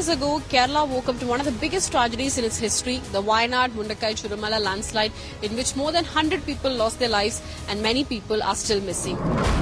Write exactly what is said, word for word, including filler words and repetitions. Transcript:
years ago, Kerala woke up to one of the biggest tragedies in its history, the Wayanad Mundakai Churumala landslide, in which more than one hundred people lost their lives and many people are still missing.